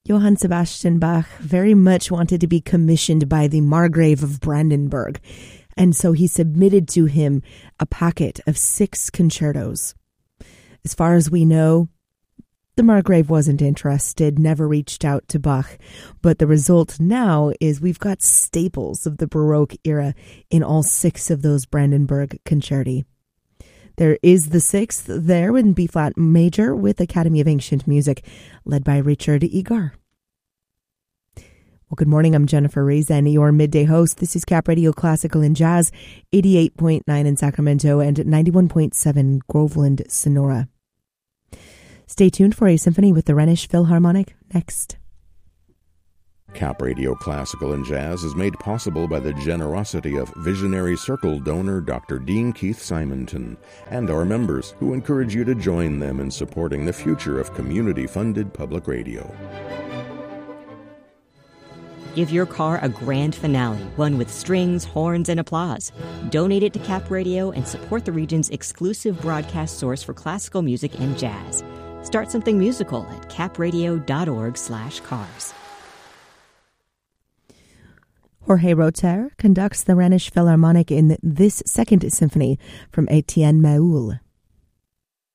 Johann Sebastian Bach very much wanted to be commissioned by the Margrave of Brandenburg, and so he submitted to him a packet of 6 concertos. As far as we know, the Margrave wasn't interested, never reached out to Bach, but the result now is we've got staples of the Baroque era in all 6 of those Brandenburg concerti. There is the 6th there in B-flat major with Academy of Ancient Music, led by Richard Egar. Well, good morning. I'm Jennifer Rezen, your midday host. This is Cap Radio Classical and Jazz, 88.9 in Sacramento and 91.7 Groveland, Sonora. Stay tuned for a symphony with the Rhenish Philharmonic next. Cap Radio Classical and Jazz is made possible by the generosity of Visionary Circle donor Dr. Dean Keith Simonton and our members, who encourage you to join them in supporting the future of community-funded public radio. Give your car a grand finale, one with strings, horns, and applause. Donate it to Cap Radio and support the region's exclusive broadcast source for classical music and jazz. Start something musical at capradio.org/cars. Jorge Roter conducts the Rhenish Philharmonic in this second symphony from Etienne Meul.